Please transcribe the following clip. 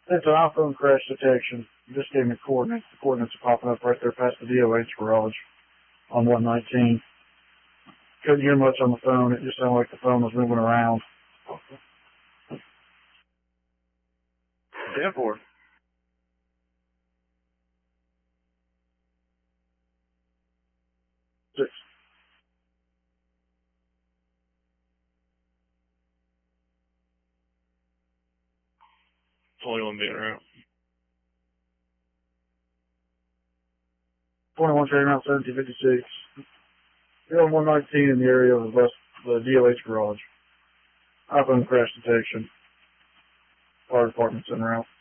It's an iPhone crash detection. You just gave me coordinates. The coordinates are popping up right there past the DOH garage on 119. Couldn't hear much on the phone. It just sounded like the phone was moving around. 10-4. Six. Twenty-one being around. 21 Train Route 1756. You're on 119 in the area of the DOH garage. iPhone crash detection. Fire department's en route.